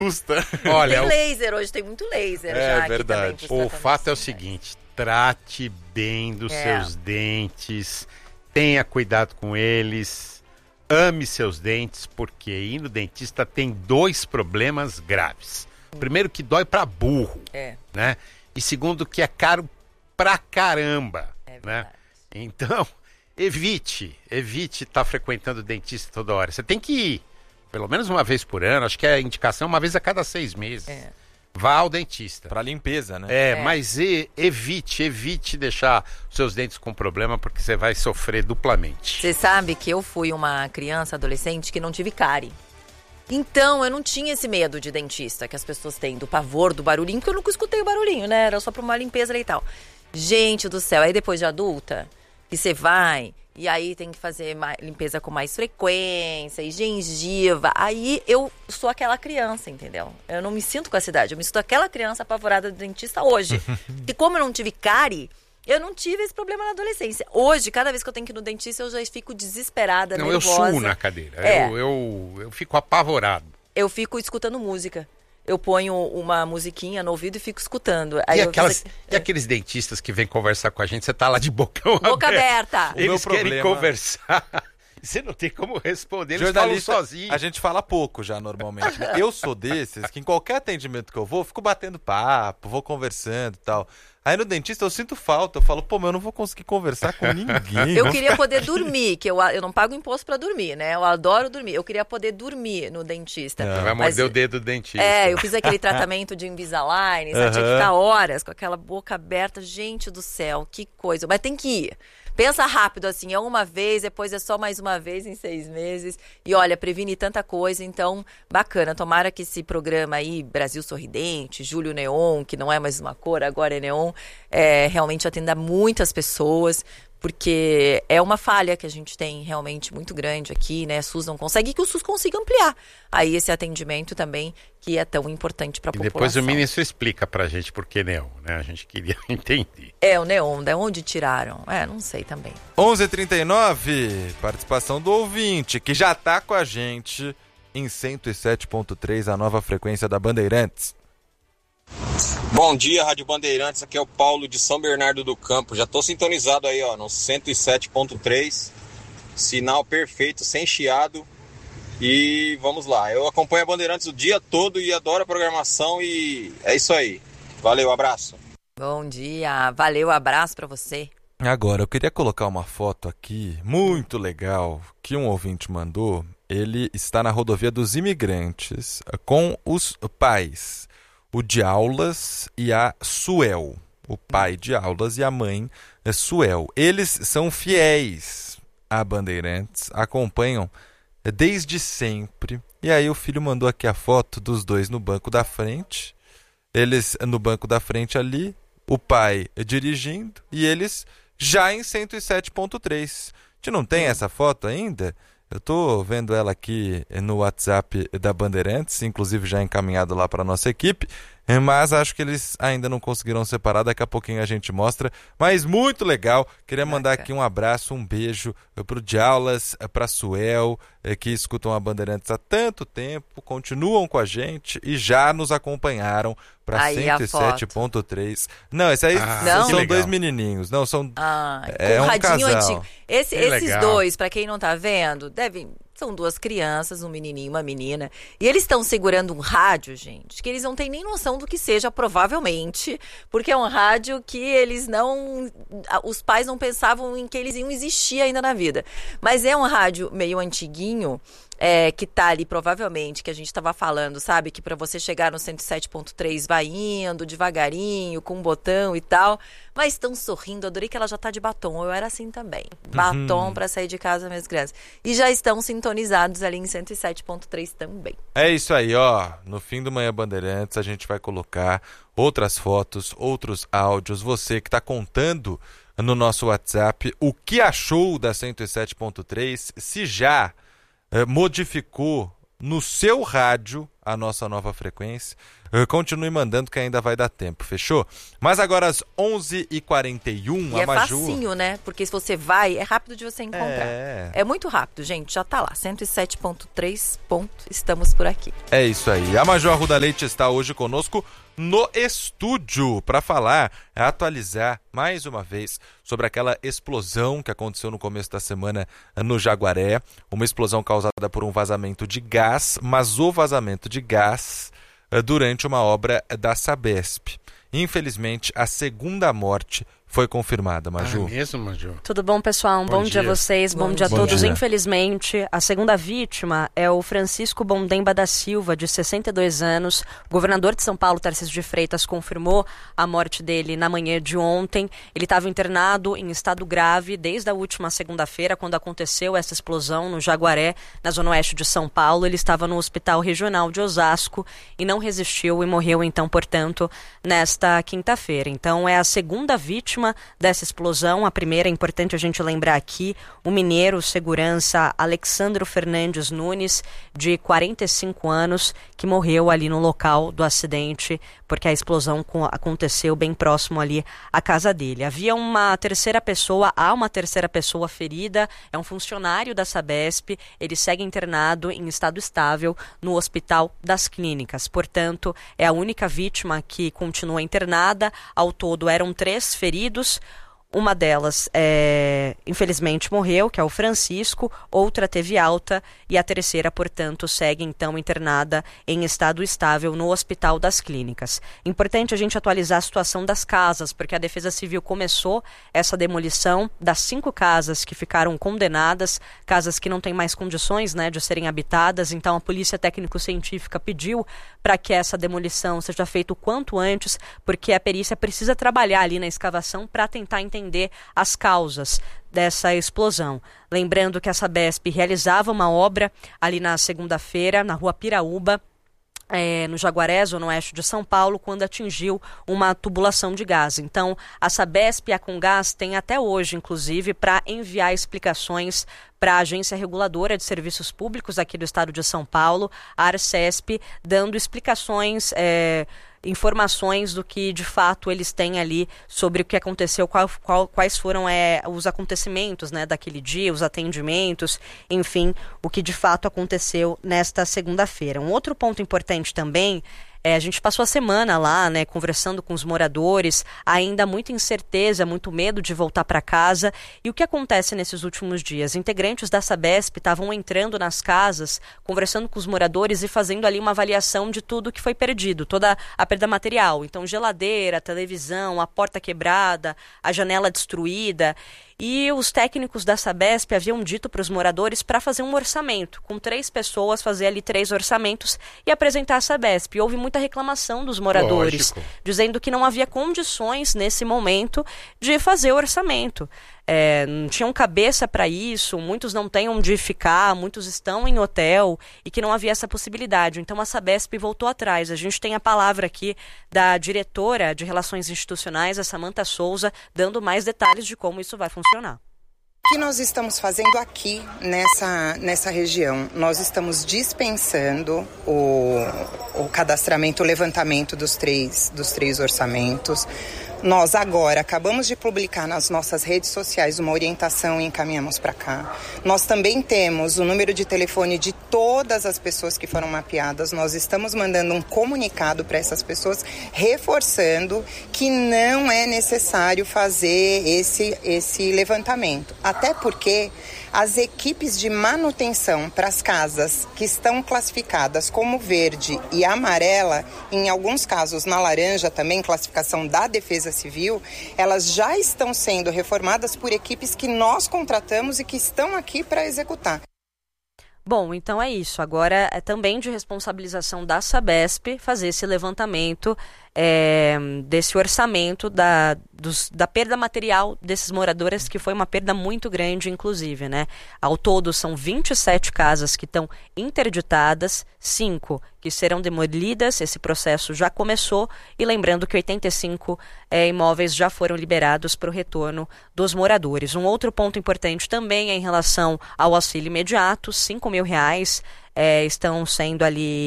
Custa. Olha, Tem laser, hoje tem muito laser já verdade. aqui também. o fato é o seguinte, trate bem dos seus dentes, tenha cuidado com eles, ame seus dentes, porque ir no dentista tem 2 problemas graves. Primeiro, que dói pra burro, né? E segundo, que é caro pra caramba, né? Então, evite estar frequentando o dentista toda hora. Você tem que ir, pelo menos uma vez por ano, acho que é a indicação uma vez a cada 6 meses. Vá ao dentista. Pra limpeza, né? Mas evite deixar os seus dentes com problema, porque você vai sofrer duplamente. Você sabe que eu fui uma criança, adolescente, que não tive cárie. Então, eu não tinha esse medo de dentista que as pessoas têm, do pavor, do barulhinho, porque eu nunca escutei o barulhinho, né? Era só pra uma limpeza e tal. Gente do céu, aí depois de adulta, que você vai, e aí tem que fazer limpeza com mais frequência, e gengiva, aí eu sou aquela criança, entendeu? Eu não me sinto com essa idade, eu me sinto aquela criança apavorada do dentista hoje. E como eu não tive cárie, eu não tive esse problema na adolescência. Hoje, cada vez que eu tenho que ir no dentista, eu já fico desesperada, nervosa. Eu suo na cadeira. Eu fico apavorado. Eu fico escutando música. Eu ponho uma musiquinha no ouvido e fico escutando. Aí E aqueles dentistas que vêm conversar com a gente, você tá lá de boca aberta. Eles querem conversar. Você não tem como responder, eles falam sozinhos. A gente fala pouco já, normalmente. Né? Eu sou desses que em qualquer atendimento que eu vou, fico batendo papo, vou conversando e tal. Aí no dentista eu sinto falta, eu falo, eu não vou conseguir conversar com ninguém. Eu queria poder dormir, que eu não pago imposto pra dormir, né? Eu adoro dormir. Eu queria poder dormir no dentista. Vai morder o dedo do dentista. Eu fiz aquele tratamento de Invisalign, sabe? Tinha que ficar horas com aquela boca aberta. Gente do céu, que coisa. Mas tem que ir. Pensa rápido, assim, é uma vez, depois é só mais uma vez em 6 meses. E olha, previne tanta coisa, então, bacana. Tomara que esse programa aí, Brasil Sorridente, Julho Neon, que não é mais uma cor, agora é neon, realmente atenda muitas pessoas, porque é uma falha que a gente tem realmente muito grande aqui, né? A SUS não consegue, e que o SUS consiga ampliar aí esse atendimento também, que é tão importante para a população. Depois o ministro explica pra gente por que neon, né? A gente queria entender. O neon, de onde tiraram? Não sei também. 11h39, participação do ouvinte, que já tá com a gente em 107.3, a nova frequência da Bandeirantes. Bom dia, Rádio Bandeirantes, aqui é o Paulo de São Bernardo do Campo. Já tô sintonizado aí, no 107.3, sinal perfeito, sem chiado. E vamos lá, eu acompanho a Bandeirantes o dia todo e adoro a programação e é isso aí. Valeu, abraço. Bom dia, valeu, abraço pra você. Agora, eu queria colocar uma foto aqui, muito legal, que um ouvinte mandou. Ele está na rodovia dos imigrantes com os pais, o de Aulas e a Suel. O pai de Aulas e a mãe é Suel. Eles são fiéis a Bandeirantes, acompanham desde sempre. E aí o filho mandou aqui a foto dos dois no banco da frente. Eles no banco da frente ali, o pai dirigindo e eles já em 107.3. A gente não tem essa foto ainda? Eu tô vendo ela aqui no WhatsApp da Bandeirantes, inclusive já encaminhado lá para nossa equipe, mas acho que eles ainda não conseguiram separar, daqui a pouquinho a gente mostra, mas muito legal. Queria mandar aqui um abraço, um beijo pro Diaulas, pra Suel, que escutam a Bandeirantes há tanto tempo, continuam com a gente e já nos acompanharam para 107.3. Não, esse aí são dois menininhos, não, são com um radinho casal. Antigo. Esses dois, para quem não tá vendo, são 2 crianças, um menininho e uma menina. E eles estão segurando um rádio, gente, que eles não têm nem noção do que seja, provavelmente. Porque é um rádio que eles não... Os pais não pensavam em que eles iam existir ainda na vida. Mas é um rádio meio antiguinho, que tá ali, provavelmente, que a gente tava falando, sabe? Que para você chegar no 107.3 vai indo, devagarinho, com um botão e tal. Mas estão sorrindo, adorei que ela já tá de batom. Eu era assim também. Batom para sair de casa, minhas crianças. E já estão sintonizados ali em 107.3 também. É isso aí, no fim do Manhã Bandeirantes a gente vai colocar outras fotos, outros áudios. Você que tá contando no nosso WhatsApp o que achou da 107.3, se já modificou no seu rádio a nossa nova frequência, continue mandando que ainda vai dar tempo, fechou? Mas agora às 11h41, e a Maju... facinho, né? Porque se você vai, é rápido de você encontrar. É muito rápido, gente, já tá lá, 107.3, estamos por aqui. É isso aí, a Maju Arruda Leite está hoje conosco no estúdio para falar, atualizar mais uma vez sobre aquela explosão que aconteceu no começo da semana no Jaguaré, uma explosão causada por um vazamento de gás, mas o vazamento de gás durante uma obra da Sabesp. Infelizmente, a segunda morte foi confirmada, Maju. É mesmo, Maju? Tudo bom, pessoal? Bom dia a vocês, bom dia a todos. Infelizmente, a segunda vítima é o Francisco Bondemba da Silva, de 62 anos. O governador de São Paulo, Tarcísio de Freitas, confirmou a morte dele na manhã de ontem. Ele estava internado em estado grave desde a última segunda-feira, quando aconteceu essa explosão no Jaguaré, na zona oeste de São Paulo. Ele estava no Hospital Regional de Osasco e não resistiu e morreu, então, portanto, nesta quinta-feira. Então, é a segunda vítima dessa explosão. A primeira, é importante a gente lembrar aqui, o mineiro segurança Alexandro Fernandes Nunes, de 45 anos, que morreu ali no local do acidente, porque a explosão aconteceu bem próximo ali à casa dele. Há uma terceira pessoa ferida, é um funcionário da Sabesp, ele segue internado em estado estável no Hospital das Clínicas. Portanto, é a única vítima que continua internada. Ao todo eram 3 feridos. Uma delas, infelizmente, morreu, que é o Francisco, outra teve alta e a terceira, portanto, segue, então, internada em estado estável no Hospital das Clínicas. Importante a gente atualizar a situação das casas, porque a Defesa Civil começou essa demolição das 5 casas que ficaram condenadas, casas que não têm mais condições, né, de serem habitadas. Então, a Polícia Técnico-Científica pediu para que essa demolição seja feita o quanto antes, porque a perícia precisa trabalhar ali na escavação para tentar entender as causas dessa explosão. Lembrando que a Sabesp realizava uma obra ali na segunda-feira, na rua Piraúba, no Jaguaré, zona oeste de São Paulo, quando atingiu uma tubulação de gás. Então, a Sabesp e a Comgás têm até hoje, inclusive, para enviar explicações para a Agência Reguladora de Serviços Públicos aqui do estado de São Paulo, a Arcesp, dando explicações, informações do que de fato eles têm ali sobre o que aconteceu, quais foram os acontecimentos, né, daquele dia, os atendimentos, enfim, o que de fato aconteceu nesta segunda-feira. Um outro ponto importante também a gente passou a semana lá, né, conversando com os moradores, ainda muita incerteza, muito medo de voltar para casa. E o que acontece nesses últimos dias? Integrantes da Sabesp estavam entrando nas casas, conversando com os moradores e fazendo ali uma avaliação de tudo que foi perdido, toda a perda material. Então, geladeira, televisão, a porta quebrada, a janela destruída. E os técnicos da Sabesp haviam dito para os moradores para fazer um orçamento, com 3 pessoas, fazer ali 3 orçamentos e apresentar a Sabesp. Houve muita reclamação dos moradores, dizendo que não havia condições nesse momento de fazer o orçamento. Não tinham cabeça para isso, muitos não têm onde ficar, muitos estão em hotel e que não havia essa possibilidade. Então a Sabesp voltou atrás. A gente tem a palavra aqui da diretora de Relações Institucionais, a Samantha Souza, dando mais detalhes de como isso vai funcionar. O que nós estamos fazendo aqui nessa região? Nós estamos dispensando o cadastramento, o levantamento dos três orçamentos. Nós agora acabamos de publicar nas nossas redes sociais uma orientação e encaminhamos para cá. Nós também temos o número de telefone de todas as pessoas que foram mapeadas. Nós estamos mandando um comunicado para essas pessoas, reforçando que não é necessário fazer esse levantamento. Até porque as equipes de manutenção para as casas que estão classificadas como verde e amarela, em alguns casos na laranja também, classificação da Defesa Civil, elas já estão sendo reformadas por equipes que nós contratamos e que estão aqui para executar. Bom, então é isso. Agora é também de responsabilização da Sabesp fazer esse levantamento desse orçamento da perda material desses moradores, que foi uma perda muito grande, inclusive, né? Ao todo, são 27 casas que estão interditadas, 5 que serão demolidas, esse processo já começou, e lembrando que 85 imóveis já foram liberados para o retorno dos moradores. Um outro ponto importante também é em relação ao auxílio imediato, R$5.000 estão sendo ali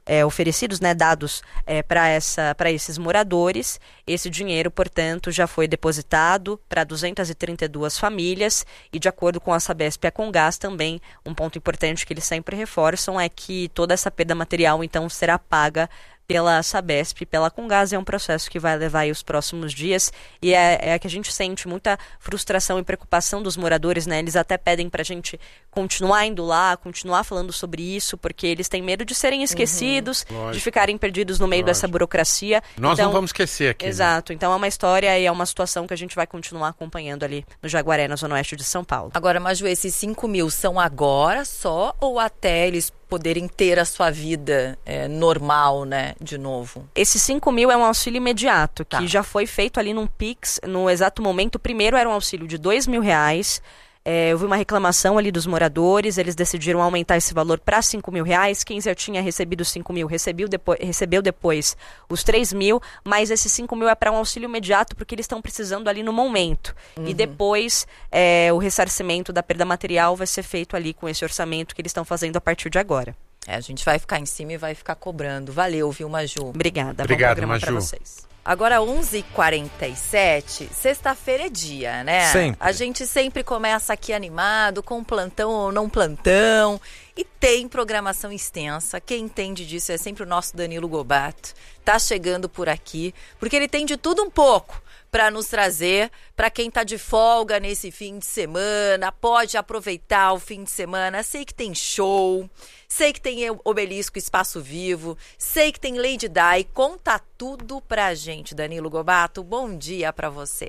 oferecidos, né, dados para esses moradores. Esse dinheiro, portanto, já foi depositado para 232 famílias e, de acordo com a Sabesp e a Comgás, também um ponto importante que eles sempre reforçam é que toda essa perda material, então, será paga pela Sabesp e pela Comgás. É um processo que vai levar aí os próximos dias e é que a gente sente muita frustração e preocupação dos moradores, né? Eles até pedem pra gente continuar indo lá, continuar falando sobre isso, porque eles têm medo de serem esquecidos, de ficarem perdidos no meio dessa burocracia. Nós não vamos esquecer aqui. Exato. Né? Então é uma história e é uma situação que a gente vai continuar acompanhando ali no Jaguaré, na Zona Oeste de São Paulo. Agora, Maju, esses 5 mil são agora só ou até eles poderem ter a sua vida normal, né, de novo? Esse 5 mil é um auxílio imediato, que já foi feito ali num Pix, no exato momento. Primeiro era um auxílio de R$2.000, houve uma reclamação ali dos moradores, eles decidiram aumentar esse valor para R$5.000, quem já tinha recebido 5 mil recebeu depois os 3 mil, mas esse 5 mil é para um auxílio imediato, porque eles estão precisando ali no momento. E depois o ressarcimento da perda material vai ser feito ali com esse orçamento que eles estão fazendo a partir de agora. A gente vai ficar em cima e vai ficar cobrando. Valeu, viu, Maju? Obrigada. Obrigado, bom programa Maju. para vocês. Agora, 11h47, sexta-feira é dia, né? Sempre. A gente sempre começa aqui animado, com plantão ou não plantão. E tem programação extensa. Quem entende disso é sempre o nosso Danilo Gobato. Tá chegando por aqui, porque ele tem de tudo um pouco para nos trazer. Para quem tá de folga nesse fim de semana, pode aproveitar o fim de semana. Sei que tem show, sei que tem Obelisco Espaço Vivo, sei que tem Lady Di. Conta tudo pra gente, Danilo Gobato. Bom dia pra você.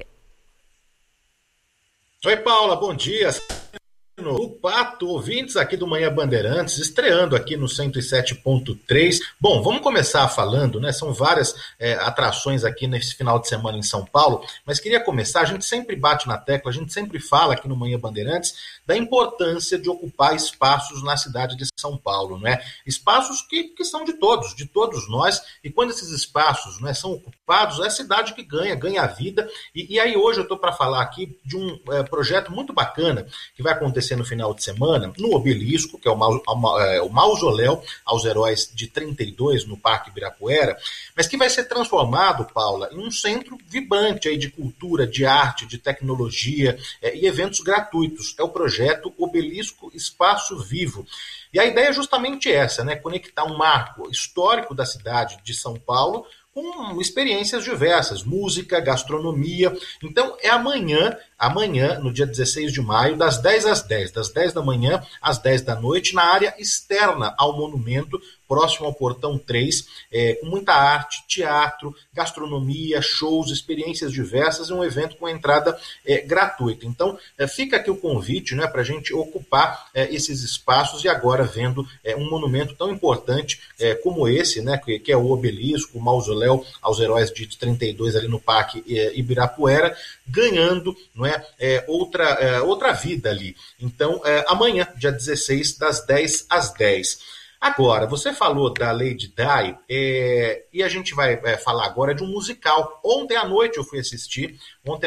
Oi, Paula, bom dia. O Pato, ouvintes aqui do Manhã Bandeirantes, estreando aqui no 107.3. Bom, vamos começar falando, né? São várias atrações aqui nesse final de semana em São Paulo, mas queria começar, a gente sempre bate na tecla, a gente sempre fala aqui no Manhã Bandeirantes da importância de ocupar espaços na cidade de São Paulo, não é? Espaços que são de todos nós, e quando esses espaços, não é, são ocupados, é a cidade que ganha vida, e aí hoje eu estou para falar aqui de um projeto muito bacana que vai acontecer no final de semana, no Obelisco, que é o mausoléu aos heróis de 32, no Parque Ibirapuera, mas que vai ser transformado, Paula, em um centro vibrante aí de cultura, de arte, de tecnologia e eventos gratuitos. É o projeto Obelisco Espaço Vivo. E a ideia é justamente essa, né? Conectar um marco histórico da cidade de São Paulo com experiências diversas, música, gastronomia. Então é amanhã, no dia 16 de maio, das 10 às 10, das 10 da manhã às 10 da noite, na área externa ao monumento, próximo ao Portão 3, com muita arte, teatro, gastronomia, shows, experiências diversas, e um evento com entrada gratuita. Então, fica aqui o convite, né, para a gente ocupar esses espaços, e agora vendo um monumento tão importante como esse, né, que é o Obelisco, o mausoléu aos heróis de 32 ali no Parque Ibirapuera, ganhando, não é, outra vida ali. Então, amanhã, dia 16, das 10 às 10. Agora, você falou da Lady Di, e a gente vai falar agora de um musical. Ontem à noite eu fui assistir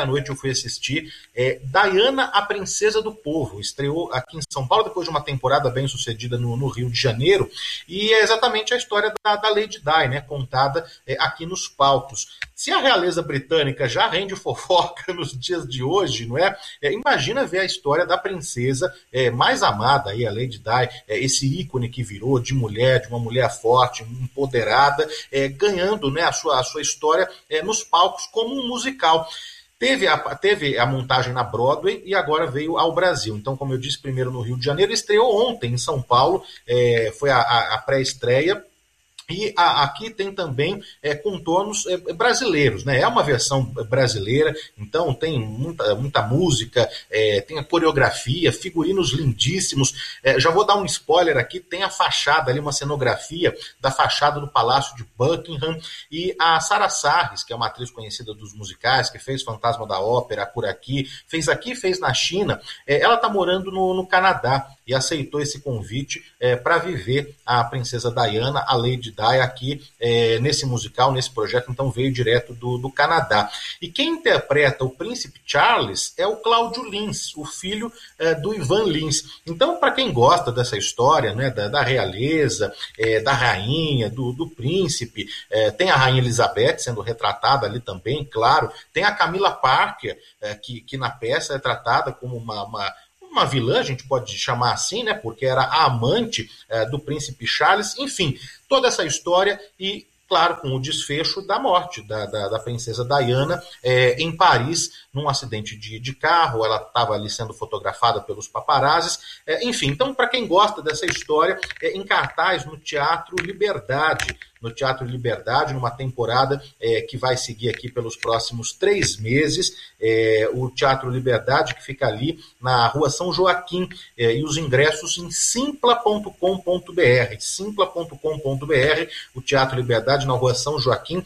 Diana, a Princesa do Povo. Estreou aqui em São Paulo, depois de uma temporada bem sucedida no Rio de Janeiro, e é exatamente a história da Lady Di, né, contada aqui nos palcos. Se a realeza britânica já rende fofoca nos dias de hoje, não é? Imagina ver a história da princesa mais amada, aí, a Lady Di, esse ícone que virou de mulher, de uma mulher forte, empoderada, ganhando, né, a sua história nos palcos como um musical. Teve a montagem na Broadway e agora veio ao Brasil. Então, como eu disse, primeiro no Rio de Janeiro, estreou ontem em São Paulo, foi a pré-estreia. E aqui tem também contornos brasileiros, né? É uma versão brasileira, então tem muita música, tem a coreografia, figurinos lindíssimos. Já vou dar um spoiler aqui, tem a fachada ali, uma cenografia da fachada do Palácio de Buckingham, e a Sara Sarris, que é uma atriz conhecida dos musicais, que fez Fantasma da Ópera, Por Aqui, fez na China, ela está morando no Canadá. e aceitou esse convite para viver a princesa Diana, a Lady Di, aqui nesse musical, nesse projeto. Então veio direto do Canadá. E quem interpreta o príncipe Charles é o Cláudio Lins, o filho do Ivan Lins. Então, para quem gosta dessa história, né, da realeza, da rainha, do príncipe, tem a rainha Elizabeth sendo retratada ali também, claro, tem a Camila Parker, que na peça é tratada como uma vilã, a gente pode chamar assim, né, porque era a amante do príncipe Charles. Enfim, toda essa história e, claro, com o desfecho da morte da princesa Diana em Paris, num acidente de carro. Ela estava ali sendo fotografada pelos paparazzis. Enfim, então, para quem gosta dessa história, em cartaz no Teatro Liberdade. No Teatro Liberdade, numa temporada que vai seguir aqui pelos próximos 3 meses. O Teatro Liberdade, que fica ali na Rua São Joaquim, e os ingressos em simpla.com.br. Simpla.com.br, o Teatro Liberdade na Rua São Joaquim,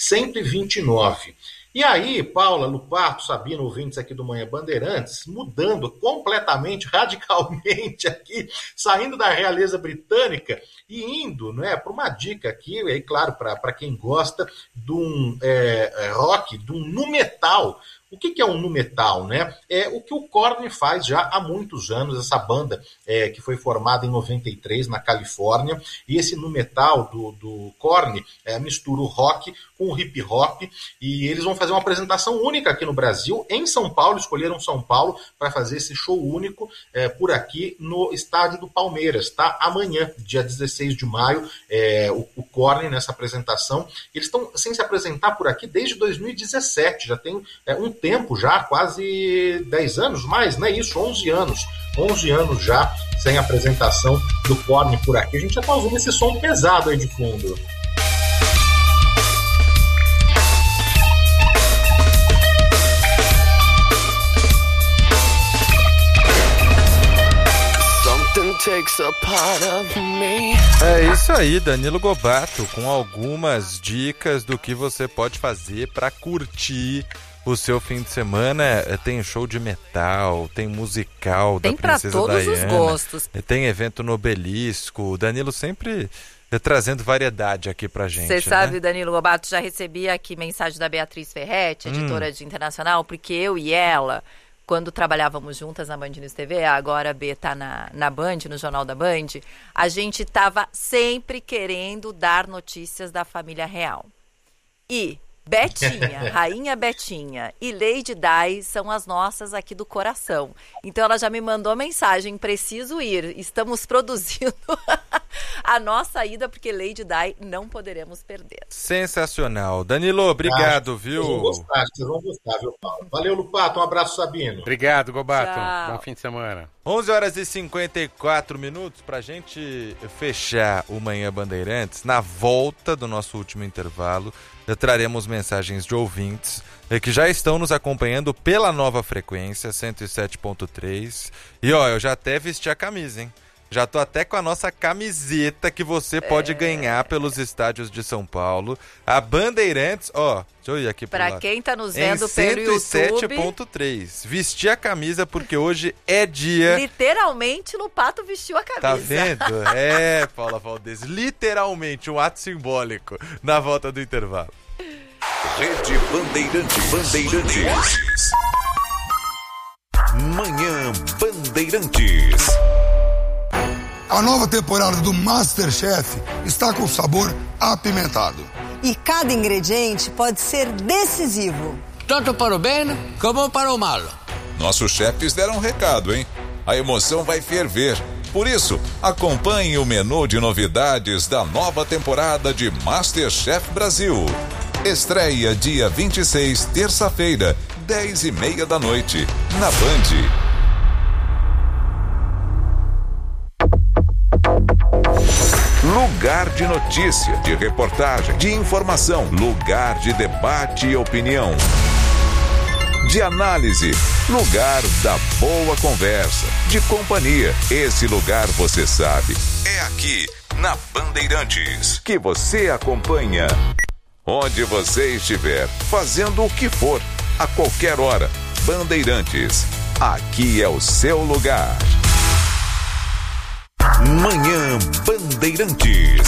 129. E aí, Paula, Lupato, Sabino, ouvintes aqui do Manhã Bandeirantes, mudando completamente, radicalmente aqui, saindo da realeza britânica e indo, né, para uma dica aqui, e claro, para quem gosta de um rock, de um nu metal. O que é um nu metal, né? É o que o Korn faz já há muitos anos, essa banda que foi formada em 93 na Califórnia, e esse nu metal do Korn mistura o rock com o hip hop, e eles vão fazer uma apresentação única aqui no Brasil, em São Paulo. Escolheram São Paulo para fazer esse show único por aqui no estádio do Palmeiras, tá? Amanhã, dia 16 de maio, o Korn nessa apresentação. Eles estão sem se apresentar por aqui desde 2017, já tem um tempo já, quase 10 anos mais, né? Isso, 11 anos. 11 anos já sem apresentação do Korn por aqui. A gente já está ouvindo esse som pesado aí de fundo. É isso aí, Danilo Gobato, com algumas dicas do que você pode fazer para curtir o seu fim de semana. Tem show de metal, tem musical da Princesa Diana. Tem para todos os gostos. Tem evento no Obelisco. O Danilo sempre trazendo variedade aqui pra gente. Você sabe, Danilo Gobato, já recebi aqui mensagem da Beatriz Ferretti, editora de Internacional, porque eu e ela, quando trabalhávamos juntas na Band News TV, agora a B está na Band, no Jornal da Band, a gente estava sempre querendo dar notícias da família real. E Betinha, Rainha Betinha e Lady Di são as nossas aqui do coração. Então ela já me mandou mensagem: preciso ir, estamos produzindo a nossa ida, porque Lady Di não poderemos perder. Sensacional. Danilo, obrigado, viu? Vocês vão gostar, viu, Paulo? Valeu, Lupato, um abraço, Sabino. Obrigado, Gobato. Tchau. Bom fim de semana. 11h54 pra gente fechar o Manhã Bandeirantes. Na volta do nosso último intervalo, traremos mensagens de ouvintes que já estão nos acompanhando pela nova frequência 107.3. E ó, eu já até vesti a camisa, hein? Já tô até com a nossa camiseta que você pode ganhar pelos estádios de São Paulo. A Bandeirantes, ó, deixa eu ir aqui pro lado. Pra quem tá nos vendo pelo YouTube, 107.3. Vestir a camisa porque hoje é dia... Literalmente, Lupato vestiu a camisa. Tá vendo? Paula Valdez, literalmente um ato simbólico na volta do intervalo. Rede Bandeirantes. Manhã Bandeirantes. A nova temporada do MasterChef está com sabor apimentado. E cada ingrediente pode ser decisivo. Tanto para o bem como para o mal. Nossos chefes deram um recado, hein? A emoção vai ferver. Por isso, acompanhe o menu de novidades da nova temporada de MasterChef Brasil. Estreia dia 26, terça-feira, 10h30 da noite, na Band. Lugar de notícia, de reportagem, de informação. Lugar de debate e opinião. De análise. Lugar da boa conversa. De companhia. Esse lugar você sabe. É aqui, na Bandeirantes, que você acompanha. Onde você estiver, fazendo o que for, a qualquer hora. Bandeirantes. Aqui é o seu lugar. Manhã Bandeirantes.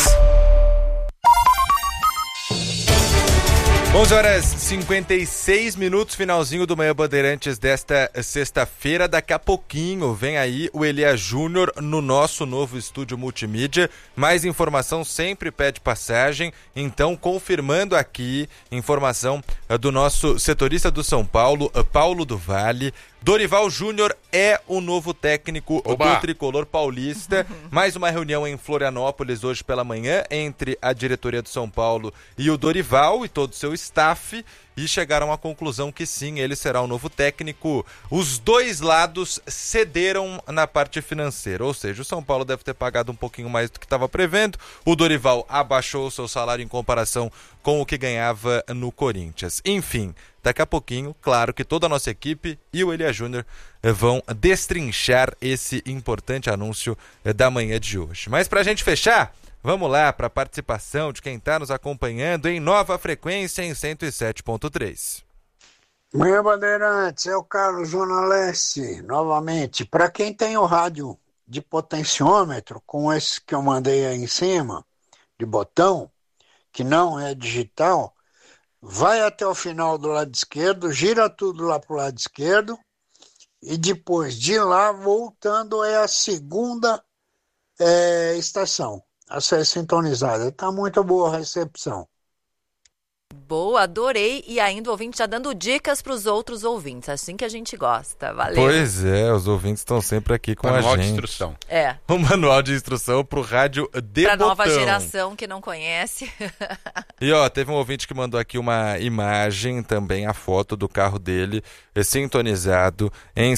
11h56, finalzinho do Manhã Bandeirantes desta sexta-feira. Daqui a pouquinho vem aí o Elias Júnior no nosso novo estúdio multimídia. Mais informação sempre pede passagem, então confirmando aqui informação do nosso setorista do São Paulo, Paulo do Vale. Dorival Júnior é o novo técnico do Tricolor Paulista. Mais uma reunião em Florianópolis hoje pela manhã entre a diretoria do São Paulo e o Dorival e todo o seu staff, e chegaram à conclusão que sim, ele será o novo técnico. Os dois lados cederam na parte financeira, ou seja, o São Paulo deve ter pagado um pouquinho mais do que estava prevendo, o Dorival abaixou o seu salário em comparação com o que ganhava no Corinthians. Enfim, daqui a pouquinho, claro que toda a nossa equipe e o Elias Júnior vão destrinchar esse importante anúncio da manhã de hoje. Mas pra gente fechar, vamos lá para a participação de quem está nos acompanhando em Nova Frequência em 107.3. Manhã Bandeirantes, é o Carlos Zona Leste, novamente. Para quem tem o rádio de potenciômetro, com esse que eu mandei aí em cima, de botão, que não é digital, vai até o final do lado esquerdo, gira tudo lá para o lado esquerdo, e depois de lá, voltando, é a segunda estação a ser sintonizada. Está muito boa a recepção. Boa, adorei. E ainda o ouvinte já dando dicas para os outros ouvintes. Assim que a gente gosta. Valeu. Pois é, os ouvintes estão sempre aqui com a gente. Manual de instrução. Um manual de instrução pro rádio de pra botão. Nova geração que não conhece. E teve um ouvinte que mandou aqui uma imagem, também a foto do carro dele, sintonizado em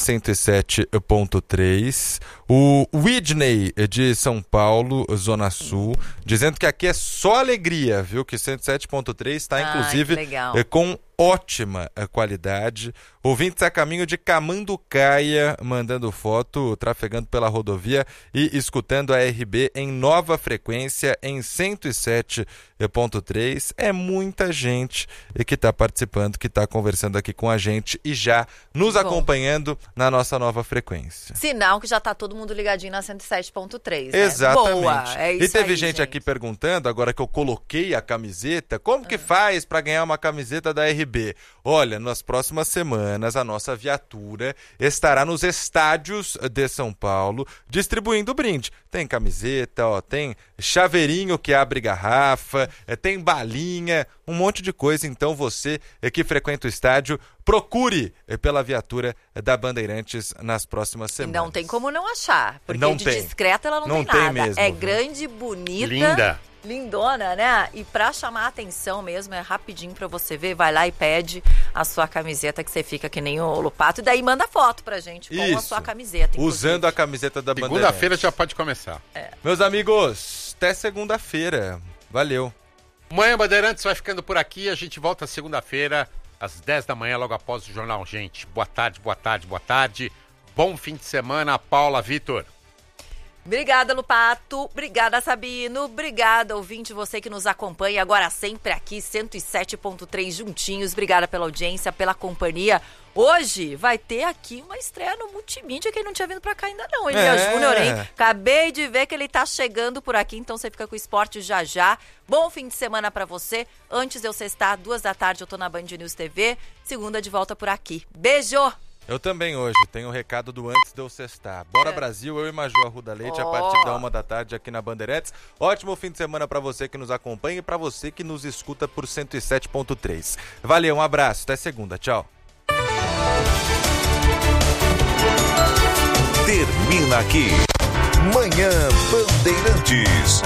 107.3. O Whitney de São Paulo, Zona Sul, dizendo que aqui é só alegria, viu? Que 107.3 está inclusive com ótima qualidade. Ouvintes a caminho de Camanducaia, mandando foto, trafegando pela rodovia e escutando a RB em Nova Frequência em 107.3. É muita gente que está participando, que está conversando aqui com a gente e já nos acompanhando na nossa Nova Frequência. Sinal que já está todo mundo ligadinho na 107.3, né? Exatamente. Boa, é isso. E teve aí, gente aqui perguntando, agora que eu coloquei a camiseta, como que faz para ganhar uma camiseta da RB? Olha, nas próximas semanas a nossa viatura estará nos estádios de São Paulo distribuindo brinde. Tem camiseta, tem chaveirinho que abre garrafa, tem balinha, um monte de coisa. Então você que frequenta o estádio, procure pela viatura da Bandeirantes nas próximas semanas. Não tem como não achar, porque não de tem. Discreta ela não tem nada. Mesmo, é grande, bonita. Linda. Lindona, né? E pra chamar a atenção mesmo, é rapidinho pra você ver, vai lá e pede a sua camiseta, que você fica que nem o Lupato, e daí manda foto pra gente com a sua camiseta. Inclusive. Usando a camiseta da Bandeirantes. Segunda-feira já pode começar. Meus amigos, até segunda-feira. Valeu. Manhã Bandeirantes vai ficando por aqui, a gente volta segunda-feira, às 10 da manhã, logo após o Jornal Gente. Boa tarde, boa tarde, boa tarde. Bom fim de semana, Paula, Vitor. Obrigada, Lupato. Obrigada, Sabino. Obrigada, ouvinte, você que nos acompanha agora sempre aqui, 107.3 juntinhos. Obrigada pela audiência, pela companhia. Hoje vai ter aqui uma estreia no Multimídia, quem não tinha vindo pra cá ainda não. Elias Júnior, hein? Acabei de ver que ele tá chegando por aqui, então você fica com o esporte já já. Bom fim de semana pra você. Antes de eu sextar, 2 da tarde, eu tô na Band News TV. Segunda de volta por aqui. Beijo! Eu também hoje tenho um recado do antes de eu sextar. Bora Brasil, eu e Major Arruda Leite a partir da 1 da tarde aqui na Bandeirantes. Ótimo fim de semana pra você que nos acompanha e pra você que nos escuta por 107.3. Valeu, um abraço, até segunda, tchau. Termina aqui Manhã Bandeirantes.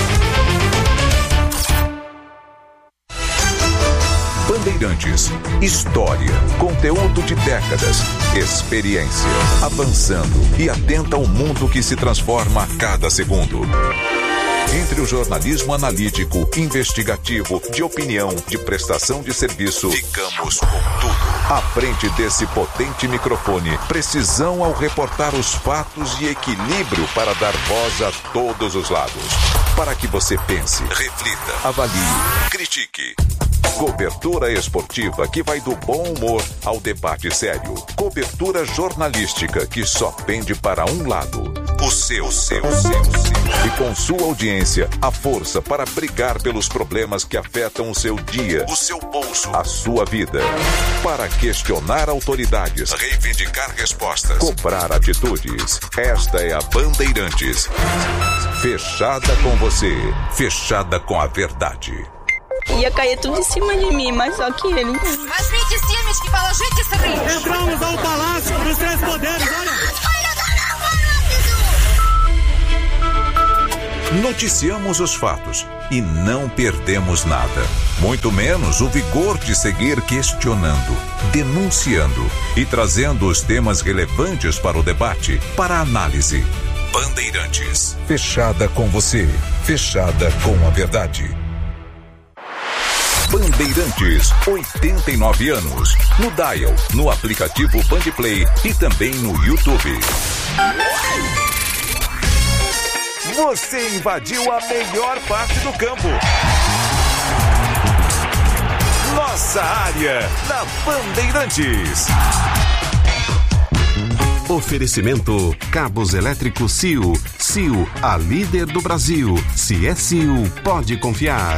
Bandeirantes. História, conteúdo de décadas, experiência, avançando e atenta ao mundo que se transforma a cada segundo. Entre o jornalismo analítico, investigativo, de opinião, de prestação de serviço, ficamos com tudo. À frente desse potente microfone, precisão ao reportar os fatos e equilíbrio para dar voz a todos os lados. Para que você pense, reflita, avalie, critique. Cobertura esportiva que vai do bom humor ao debate sério. Cobertura jornalística que só pende para um lado. O seu. E com sua audiência, a força para brigar pelos problemas que afetam o seu dia, o seu bolso, a sua vida. Para questionar autoridades, reivindicar respostas, cobrar atitudes. Esta é a Bandeirantes. Fechada com você, fechada com a verdade. Ia cair tudo em cima de mim, mas só que ele... Mas gente Simes que fala, gente Simes. Entramos ao Palácio dos Três Poderes, olha. Noticiamos os fatos e não perdemos nada. Muito menos o vigor de seguir questionando, denunciando e trazendo os temas relevantes para o debate, para a análise. Bandeirantes. Fechada com você, fechada com a verdade. Bandeirantes, 89 anos. No Dial, no aplicativo Bandplay e também no YouTube. Você invadiu a melhor parte do campo. Nossa área, na Bandeirantes. Oferecimento Cabos Elétricos Sil. Sil, a líder do Brasil. Se é Sil, pode confiar.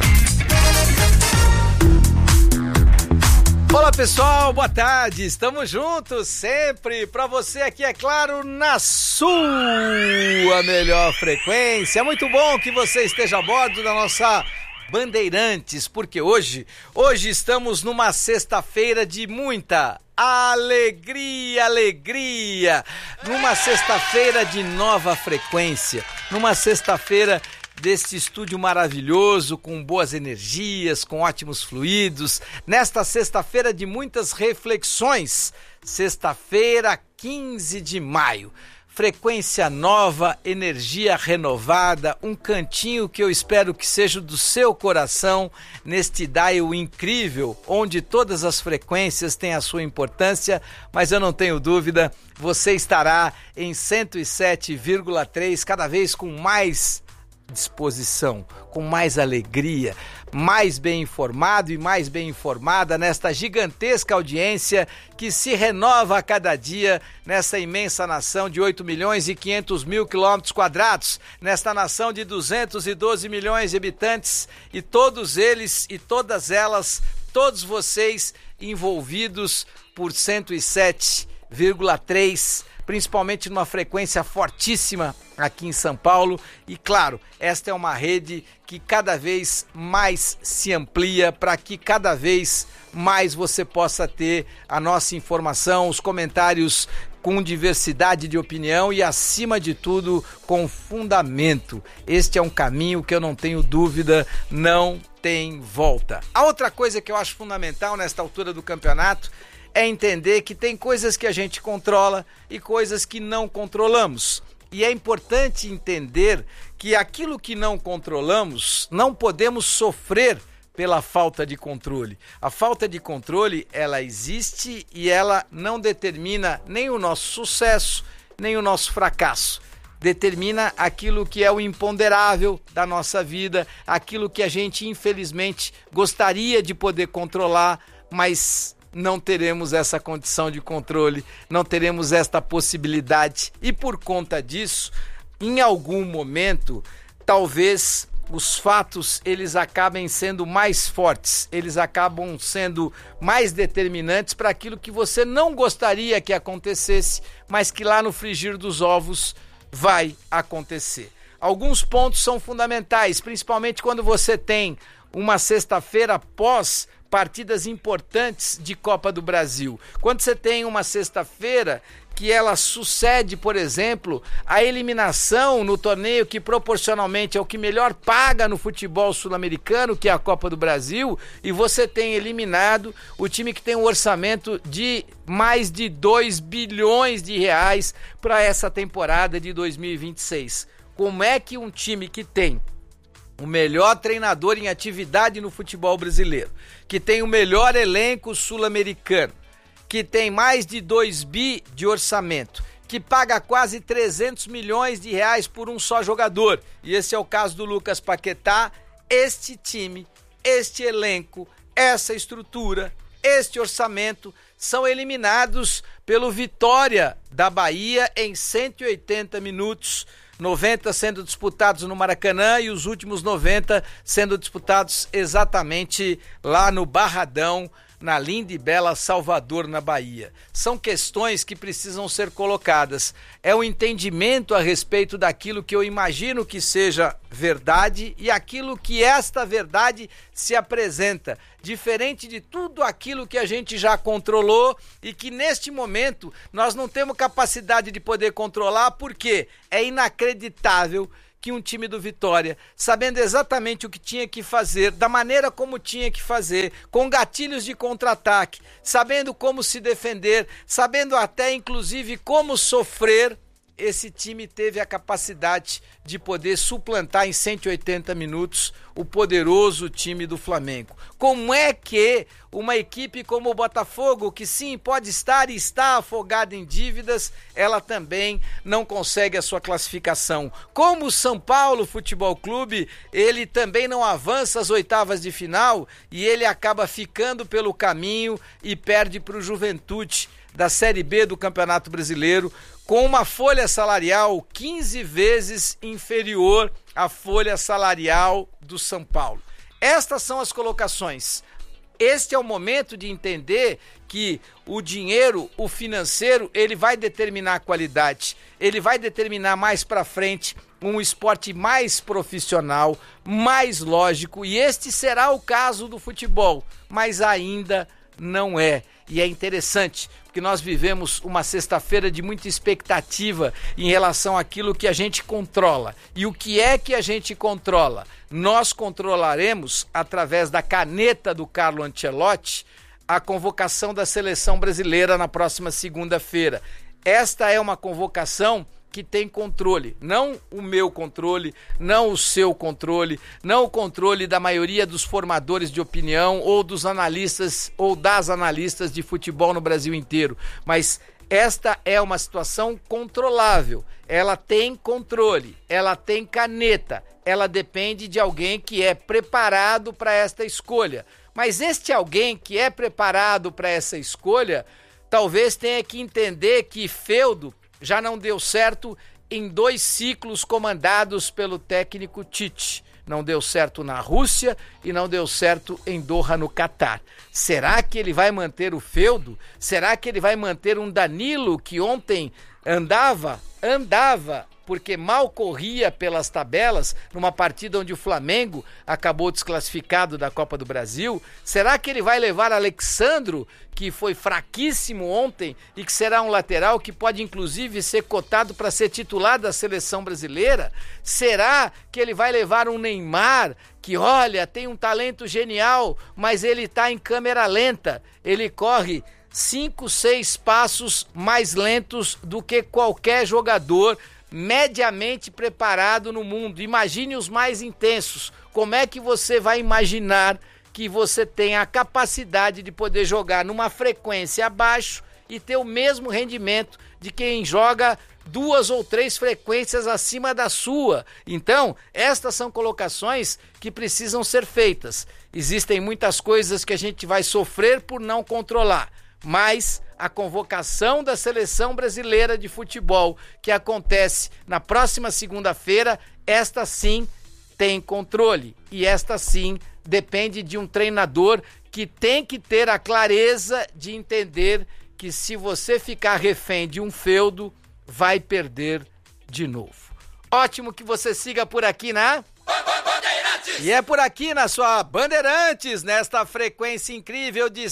Olá pessoal, boa tarde, estamos juntos sempre para você aqui, é claro, na sua melhor frequência. Muito bom que você esteja a bordo da nossa Bandeirantes, porque hoje estamos numa sexta-feira de muita alegria, numa sexta-feira de nova frequência, numa sexta-feira deste estúdio maravilhoso, com boas energias, com ótimos fluidos, nesta sexta-feira de muitas reflexões, sexta-feira, 15 de maio, frequência nova, energia renovada, um cantinho que eu espero que seja do seu coração, neste dial incrível, onde todas as frequências têm a sua importância, mas eu não tenho dúvida, você estará em 107,3, cada vez com mais disposição, com mais alegria, mais bem informado e mais bem informada nesta gigantesca audiência que se renova a cada dia nessa imensa nação de 8.500.000 quilômetros quadrados, nesta nação de 212 milhões de habitantes e todos eles e todas elas, todos vocês envolvidos por 107,3, principalmente numa frequência fortíssima aqui em São Paulo. E claro, esta é uma rede que cada vez mais se amplia para que cada vez mais você possa ter a nossa informação, os comentários com diversidade de opinião e, acima de tudo, com fundamento. Este é um caminho que eu não tenho dúvida, não tem volta. A outra coisa que eu acho fundamental nesta altura do campeonato é entender que tem coisas que a gente controla e coisas que não controlamos. E é importante entender que aquilo que não controlamos, não podemos sofrer pela falta de controle. A falta de controle, ela existe e ela não determina nem o nosso sucesso, nem o nosso fracasso. Determina aquilo que é o imponderável da nossa vida, aquilo que a gente, infelizmente, gostaria de poder controlar, mas não teremos essa condição de controle, não teremos esta possibilidade. E por conta disso, em algum momento, talvez os fatos eles acabem sendo mais fortes, eles acabam sendo mais determinantes para aquilo que você não gostaria que acontecesse, mas que lá no frigir dos ovos vai acontecer. Alguns pontos são fundamentais, principalmente quando você tem uma sexta-feira após partidas importantes de Copa do Brasil. Quando você tem uma sexta-feira que ela sucede, por exemplo, a eliminação no torneio que proporcionalmente é o que melhor paga no futebol sul-americano, que é a Copa do Brasil, e você tem eliminado o time que tem um orçamento de mais de 2 bilhões de reais para essa temporada de 2026. Como é que um time que tem o melhor treinador em atividade no futebol brasileiro, que tem o melhor elenco sul-americano, que tem mais de 2 bi de orçamento, que paga quase 300 milhões de reais por um só jogador, e esse é o caso do Lucas Paquetá, este time, este elenco, essa estrutura este orçamento são eliminados pelo Vitória da Bahia em 180 minutos, 90 sendo disputados no Maracanã e os últimos 90 sendo disputados exatamente lá no Barradão, na linda e bela Salvador, na Bahia. São questões que precisam ser colocadas. É um entendimento a respeito daquilo que eu imagino que seja verdade e aquilo que esta verdade se apresenta, diferente de tudo aquilo que a gente já controlou e que neste momento nós não temos capacidade de poder controlar, porque é inacreditável que um time do Vitória, sabendo exatamente o que tinha que fazer, da maneira como tinha que fazer, com gatilhos de contra-ataque, sabendo como se defender, sabendo até inclusive como sofrer, esse time teve a capacidade de poder suplantar em 180 minutos o poderoso time do Flamengo. Como é que uma equipe como o Botafogo, que sim, pode estar e está afogada em dívidas, ela também não consegue a sua classificação? Como o São Paulo Futebol Clube, ele também não avança às oitavas de final e ele acaba ficando pelo caminho e perde para o Juventude da Série B do Campeonato Brasileiro, com uma folha salarial 15 vezes inferior à folha salarial do São Paulo. Estas são as colocações. Este é o momento de entender que o dinheiro, o financeiro, ele vai determinar a qualidade, ele vai determinar mais para frente um esporte mais profissional, mais lógico, e este será o caso do futebol, mas ainda não é. E é interessante, porque nós vivemos uma sexta-feira de muita expectativa em relação àquilo que a gente controla. E o que é que a gente controla? Nós controlaremos, através da caneta do Carlo Ancelotti, a convocação da seleção brasileira na próxima segunda-feira. Esta é uma convocação que tem controle, não o meu controle, não o seu controle, não o controle da maioria dos formadores de opinião ou dos analistas ou das analistas de futebol no Brasil inteiro, mas esta é uma situação controlável, ela tem controle, ela tem caneta, ela depende de alguém que é preparado para esta escolha, mas este alguém que é preparado para essa escolha, talvez tenha que entender que feudo já não deu certo em 2 ciclos comandados pelo técnico Tite. Não deu certo na Rússia e não deu certo em Doha, no Catar. Será que ele vai manter o feudo? Será que ele vai manter um Danilo que ontem andava, porque mal corria pelas tabelas numa partida onde o Flamengo acabou desclassificado da Copa do Brasil? Será que ele vai levar Alexandro, que foi fraquíssimo ontem e que será um lateral que pode inclusive ser cotado para ser titular da seleção brasileira? Será que ele vai levar um Neymar, que olha, tem um talento genial, mas ele está em câmera lenta, ele corre 5, 6 passos mais lentos do que qualquer jogador mediamente preparado no mundo? Imagine os mais intensos. Como é que você vai imaginar que você tem a capacidade de poder jogar numa frequência abaixo e ter o mesmo rendimento de quem joga 2 ou 3 frequências acima da sua? Então, estas são colocações que precisam ser feitas. Existem muitas coisas que a gente vai sofrer por não controlar, mas a convocação da seleção brasileira de futebol, que acontece na próxima segunda-feira, esta sim tem controle, e esta sim depende de um treinador que tem que ter a clareza de entender que se você ficar refém de um feudo, vai perder de novo. Ótimo que você siga por aqui na... E é por aqui na sua Bandeirantes, nesta frequência incrível de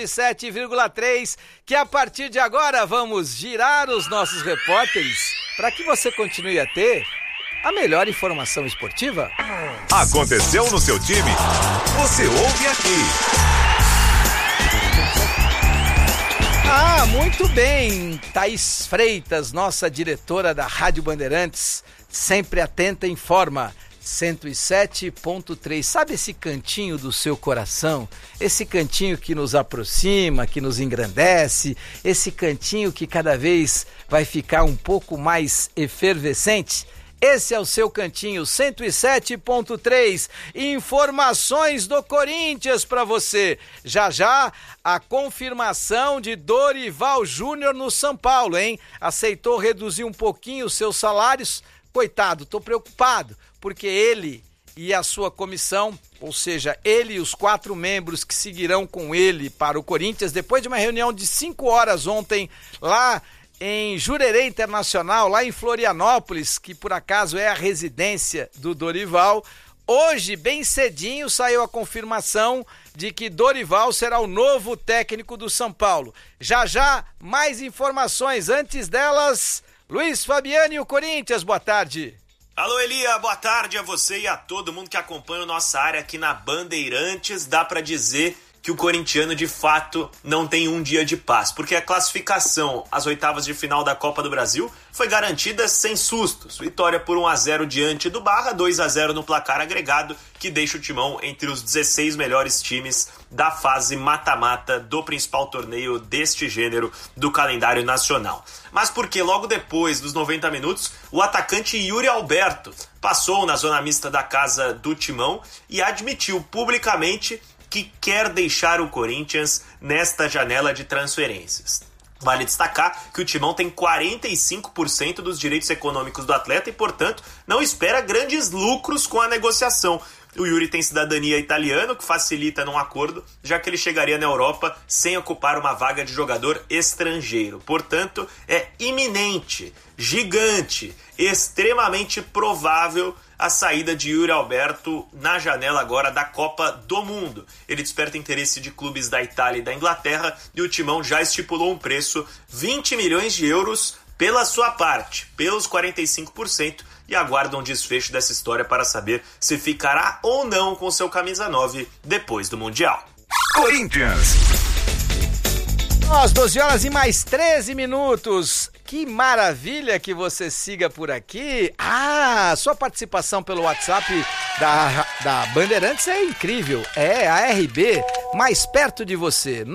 107,3, que a partir de agora vamos girar os nossos repórteres para que você continue a ter a melhor informação esportiva. Aconteceu no seu time? Você ouve aqui. Ah, muito bem. Thaís Freitas, nossa diretora da Rádio Bandeirantes, sempre atenta, informa. 107.3, sabe esse cantinho do seu coração? Esse cantinho que nos aproxima, que nos engrandece, esse cantinho que cada vez vai ficar um pouco mais efervescente? Esse é o seu cantinho 107.3. Informações do Corinthians para você. Já já a confirmação de Dorival Júnior no São Paulo, hein? Aceitou reduzir um pouquinho os seus salários. Coitado, tô preocupado, porque ele e a sua comissão, ou seja, ele e os 4 membros que seguirão com ele para o Corinthians, depois de uma reunião de 5 horas ontem lá em Jurerê Internacional, lá em Florianópolis, que por acaso é a residência do Dorival, hoje, bem cedinho, saiu a confirmação de que Dorival será o novo técnico do São Paulo. Já já, mais informações. Antes delas, Luiz Fabiani e o Corinthians, boa tarde. Alô, Elia, boa tarde a você e a todo mundo que acompanha a nossa área aqui na Bandeirantes. Dá pra dizer que o corintiano de fato não tem um dia de paz, porque a classificação às oitavas de final da Copa do Brasil foi garantida sem sustos. Vitória por 1-0 diante do Barra, 2-0 no placar agregado, que deixa o Timão entre os 16 melhores times da fase mata-mata do principal torneio deste gênero do calendário nacional. Mas porque logo depois dos 90 minutos, o atacante Yuri Alberto passou na zona mista da casa do Timão e admitiu publicamente que quer deixar o Corinthians nesta janela de transferências. Vale destacar que o Timão tem 45% dos direitos econômicos do atleta e, portanto, não espera grandes lucros com a negociação. O Yuri tem cidadania italiana, o que facilita num acordo, já que ele chegaria na Europa sem ocupar uma vaga de jogador estrangeiro. Portanto, é iminente, gigante, extremamente provável a saída de Yuri Alberto na janela agora da Copa do Mundo. Ele desperta interesse de clubes da Itália e da Inglaterra e o Timão já estipulou um preço 20 milhões de euros pela sua parte, pelos 45%, e aguardam um desfecho dessa história para saber se ficará ou não com seu camisa 9 depois do Mundial. Corinthians. Às 12 horas e mais 13 minutos. Que maravilha que você siga por aqui. Sua participação pelo WhatsApp da Bandeirantes é incrível. É a RB mais perto de você.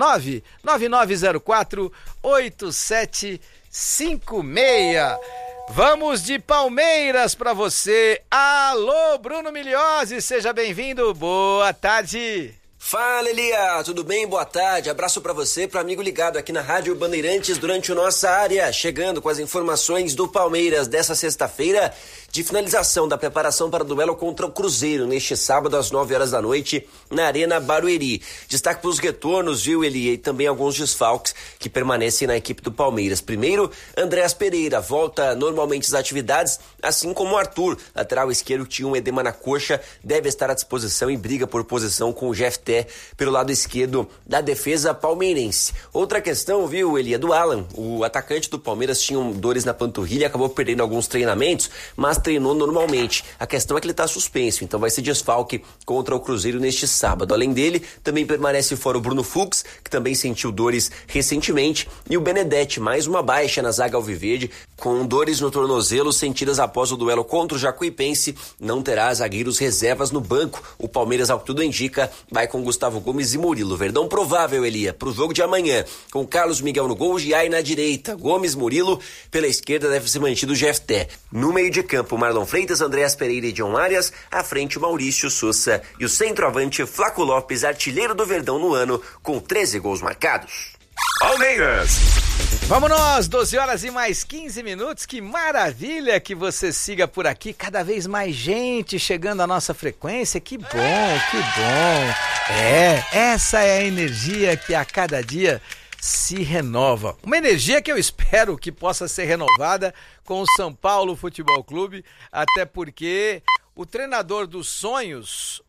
99904-8756. Vamos de Palmeiras para você. Alô, Bruno Milhozzi, seja bem-vindo. Boa tarde. Fala, Elia, tudo bem? Boa tarde, abraço pra você, pro amigo ligado aqui na Rádio Bandeirantes durante o Nossa Área, chegando com as informações do Palmeiras dessa sexta-feira, de finalização da preparação para o duelo contra o Cruzeiro, neste sábado às 9 horas da noite, na Arena Barueri. Destaque para os retornos, viu, Elia, e também alguns desfalques que permanecem na equipe do Palmeiras. Primeiro, Andréas Pereira volta normalmente às atividades, assim como o Arthur, lateral esquerdo que tinha um edema na coxa, deve estar à disposição e briga por posição com o Jefté pelo lado esquerdo da defesa palmeirense. Outra questão, viu, Elia, do Alan. O atacante do Palmeiras tinha dores na panturrilha, acabou perdendo alguns treinamentos, mas treinou normalmente. A questão é que ele está suspenso, então vai ser desfalque contra o Cruzeiro neste sábado. Além dele, também permanece fora o Bruno Fux, que também sentiu dores recentemente, e o Benedetti, mais uma baixa na zaga alviverde, com dores no tornozelo sentidas após o duelo contra o Jacuipense, não terá zagueiros reservas no banco. O Palmeiras, ao que tudo indica, vai com Gustavo Gomes e Murilo. Verdão provável, Elia, pro jogo de amanhã, com Carlos Miguel no gol, Giai na direita, Gomes, Murilo, pela esquerda deve ser mantido o Jefté. No meio de campo, Marlon Freitas, Andréas Pereira e John Arias, à frente o Maurício Sousa e o centroavante Flaco Lopes, artilheiro do Verdão no ano, com 13 gols marcados. Palmeiras. Vamos nós, 12 horas e mais 15 minutos, que maravilha que você siga por aqui, cada vez mais gente chegando à nossa frequência, que bom, que bom. Essa é a energia que a cada dia se renova. Uma energia que eu espero que possa ser renovada com o São Paulo Futebol Clube, até porque o treinador dos sonhos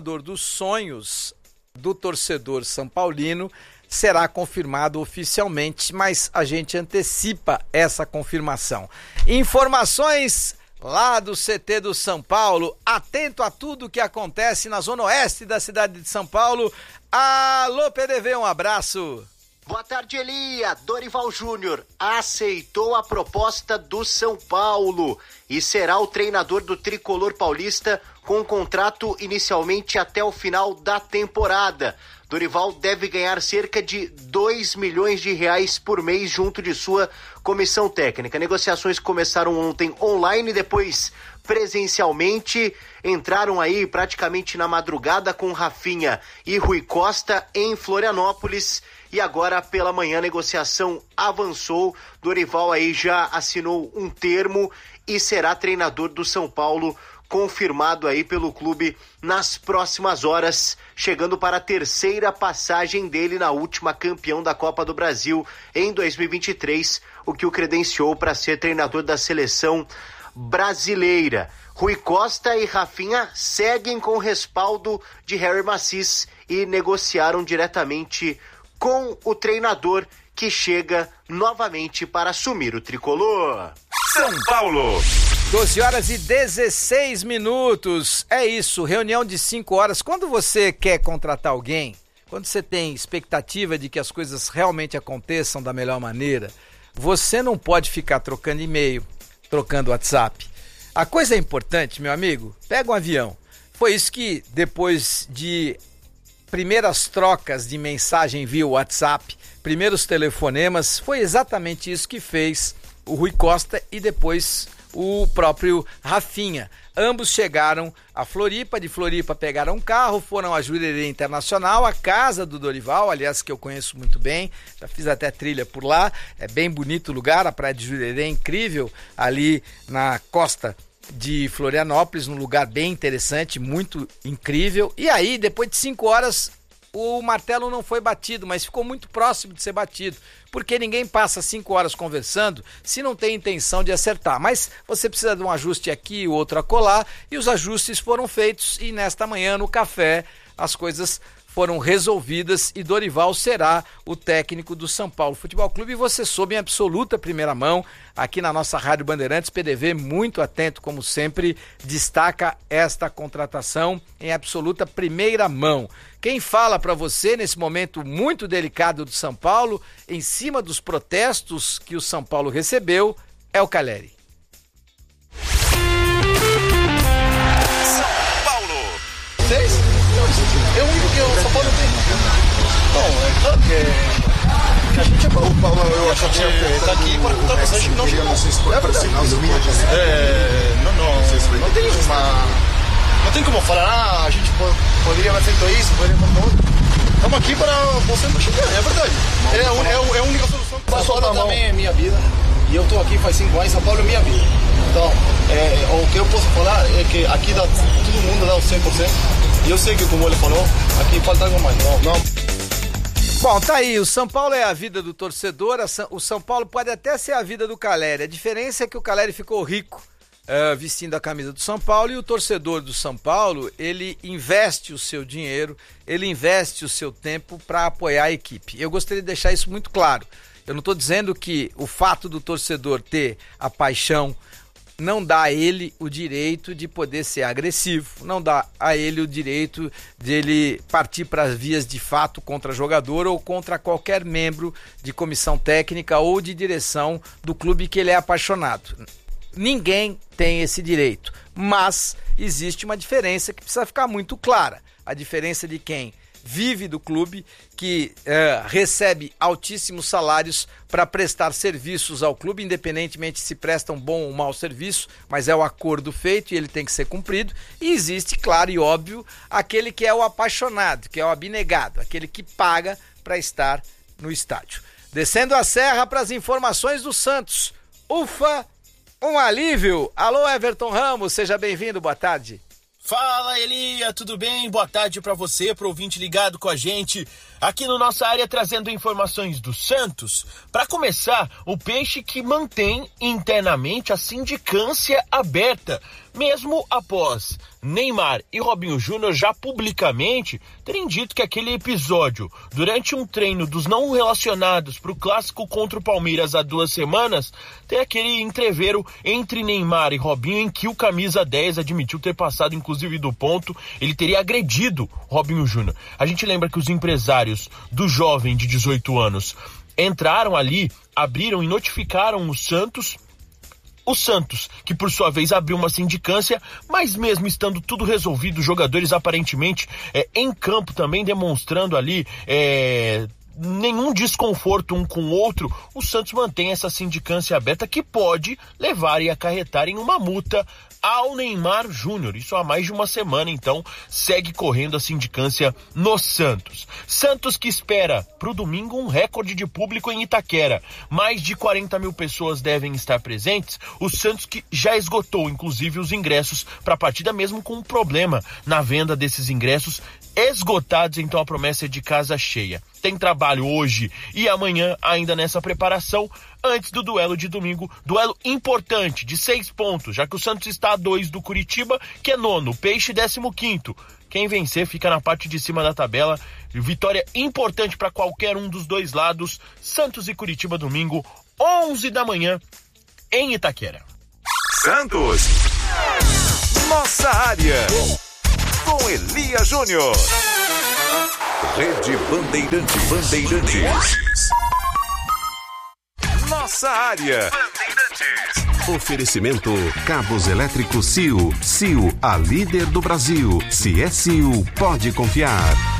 do torcedor são paulino será confirmado oficialmente, mas a gente antecipa essa confirmação. Informações lá do CT do São Paulo, atento a tudo que acontece na zona oeste da cidade de São Paulo. Alô, PDV, um abraço. Boa tarde, Elia. Dorival Júnior aceitou a proposta do São Paulo e será o treinador do tricolor paulista com um contrato inicialmente até o final da temporada. Dorival deve ganhar cerca de 2 milhões de reais por mês junto de sua comissão técnica. Negociações começaram ontem online, depois presencialmente. Entraram aí praticamente na madrugada com Rafinha e Rui Costa em Florianópolis. E agora pela manhã a negociação avançou. Dorival aí já assinou um termo e será treinador do São Paulo, confirmado aí pelo clube nas próximas horas, chegando para a terceira passagem dele na última, campeão da Copa do Brasil em 2023, o que o credenciou para ser treinador da seleção brasileira. Rui Costa e Rafinha seguem com o respaldo de Harry Macis e negociaram diretamente com o treinador que chega novamente para assumir o tricolor. São Paulo. 12h16. É isso, reunião de 5 horas. Quando você quer contratar alguém, quando você tem expectativa de que as coisas realmente aconteçam da melhor maneira, você não pode ficar trocando e-mail, trocando WhatsApp. A coisa é importante, meu amigo, pega um avião. Foi isso que, depois de primeiras trocas de mensagem via WhatsApp, primeiros telefonemas, foi exatamente isso que fez o Rui Costa e depois o próprio Rafinha. Ambos chegaram a Floripa, de Floripa pegaram um carro, foram a Jurerê Internacional, a casa do Dorival, aliás, que eu conheço muito bem, já fiz até trilha por lá, é bem bonito o lugar, a praia de Jurerê é incrível, ali na costa de Florianópolis, num lugar bem interessante, muito incrível. E aí, depois de 5 horas, o martelo não foi batido, mas ficou muito próximo de ser batido, porque ninguém passa 5 horas conversando se não tem intenção de acertar. Mas você precisa de um ajuste aqui, outro acolá, e os ajustes foram feitos, e nesta manhã, no café, as coisas foram resolvidas e Dorival será o técnico do São Paulo Futebol Clube. E você soube em absoluta primeira mão, aqui na nossa Rádio Bandeirantes, PDV, muito atento como sempre, destaca esta contratação em absoluta primeira mão. Quem fala para você nesse momento muito delicado do São Paulo, em cima dos protestos que o São Paulo recebeu, é o Caleri. São Paulo. É o único que o São Paulo tem. Bom, é claro que a gente é bom. Eu acho que está aqui para contar pra gente que não chegou. É verdade. Não tem como falar, a gente poderia haver feito isso, poderia fazer outro. Estamos aqui para você não chegar, é verdade. É a única solução. São Paulo também é minha vida. E eu estou aqui faz 5 anos, São Paulo é minha vida. Então, o que eu posso falar é que aqui todo mundo dá o 100%. E eu sei que, como ele falou, aqui falta algo mais. Não. Bom, tá aí, o São Paulo é a vida do torcedor, o São Paulo pode até ser a vida do Caleri. A diferença é que o Caleri ficou rico vestindo a camisa do São Paulo, e o torcedor do São Paulo, ele investe o seu dinheiro, ele investe o seu tempo para apoiar a equipe. Eu gostaria de deixar isso muito claro. Eu não estou dizendo que o fato do torcedor ter a paixão não dá a ele o direito de poder ser agressivo, não dá a ele o direito de ele partir para as vias de fato contra jogador ou contra qualquer membro de comissão técnica ou de direção do clube que ele é apaixonado. Ninguém tem esse direito, mas existe uma diferença que precisa ficar muito clara. A diferença de quem vive do clube, que recebe altíssimos salários para prestar serviços ao clube, independentemente se presta um bom ou mau serviço, mas é o acordo feito e ele tem que ser cumprido. E existe, claro e óbvio, aquele que é o apaixonado, que é o abnegado, aquele que paga para estar no estádio. Descendo a serra para as informações do Santos. Ufa, um alívio. Alô, Everton Ramos, seja bem-vindo, boa tarde. Fala, Elia, tudo bem? Boa tarde para você, pro ouvinte ligado com a gente aqui no Nossa Área, trazendo informações do Santos. Para começar, o Peixe que mantém internamente a sindicância aberta mesmo após Neymar e Robinho Júnior já publicamente terem dito que aquele episódio durante um treino dos não relacionados para o clássico contra o Palmeiras há 2 semanas, tem aquele entrevero entre Neymar e Robinho em que o camisa 10 admitiu ter passado inclusive do ponto, ele teria agredido Robinho Júnior. A gente lembra que os empresários do jovem de 18 anos entraram ali, abriram e notificaram o Santos, que por sua vez abriu uma sindicância, mas mesmo estando tudo resolvido, os jogadores aparentemente em campo também demonstrando ali nenhum desconforto um com o outro, o Santos mantém essa sindicância aberta que pode levar e acarretar em uma multa ao Neymar Júnior. Isso há mais de uma semana, então segue correndo a sindicância no Santos. Santos que espera para o domingo um recorde de público em Itaquera. Mais de 40 mil pessoas devem estar presentes. O Santos que já esgotou, inclusive, os ingressos para a partida, mesmo com um problema na venda desses ingressos esgotados, então a promessa é de casa cheia. Tem trabalho hoje e amanhã ainda nessa preparação, antes do duelo de domingo, duelo importante de 6 pontos, já que o Santos está a 2 do Curitiba, que é 9º, o Peixe 15º. Quem vencer fica na parte de cima da tabela. Vitória importante para qualquer um dos dois lados. Santos e Curitiba domingo, 11 da manhã, em Itaquera. Santos, nossa área, com Elia Júnior. Rede Bandeirantes. Nossa área. Oferecimento Cabos Elétricos CIO. CIO, a líder do Brasil. Se é CIO, pode confiar.